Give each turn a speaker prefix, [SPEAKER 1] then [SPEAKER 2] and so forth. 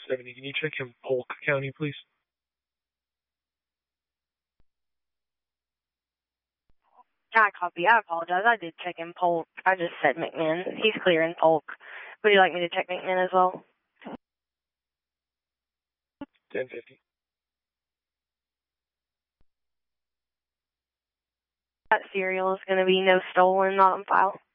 [SPEAKER 1] 70, can you check in Polk County, please?
[SPEAKER 2] I copy. I apologize. I did check in Polk. I just said McMinn. He's clear in Polk. Would you like me to check McMinn as well?
[SPEAKER 1] 1050.
[SPEAKER 2] That serial is going to be no stolen, not on file.